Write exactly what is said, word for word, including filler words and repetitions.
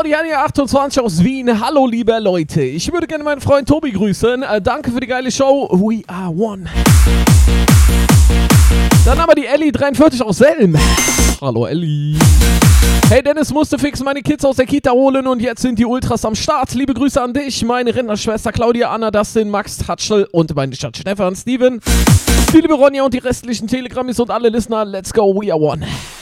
Claudia achtundzwanzig aus Wien. Hallo, liebe Leute. Ich würde gerne meinen Freund Tobi grüßen. Äh, danke für die geile Show. We are one. Dann haben wir die Elli dreiundvierzig aus Selm. Hallo, Elli. Hey, Dennis musste fix meine Kids aus der Kita holen und jetzt sind die Ultras am Start. Liebe Grüße an dich, meine Rennerschwester Claudia, Anna, Dustin, Max, Tatschel und meine Stadt Stefan, Steven. Die liebe Ronja und die restlichen Telegrammis und alle Listener. Let's go, we are one.